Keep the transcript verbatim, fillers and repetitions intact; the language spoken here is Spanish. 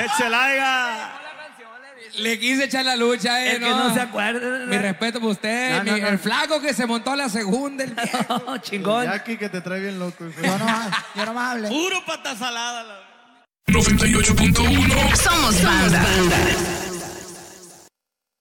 Celaya. Le quise echar la lucha, eh, El que no se acuerda. Mi respeto por usted, No, no, mi- no. el flaco que se montó a la segunda, el viejo. Oh, chingón. Jackie que te trae bien loco. hijo. Yo no, yo no más hablé. Puro pata salada. La... noventa y ocho punto uno Somos banda.